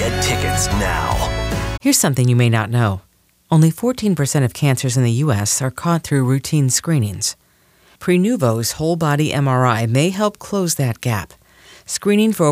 Get tickets now. Here's something you may not know. Only 14% of cancers in the U.S. are caught through routine screenings. Prenuvo's whole-body MRI may help close that gap. Screening for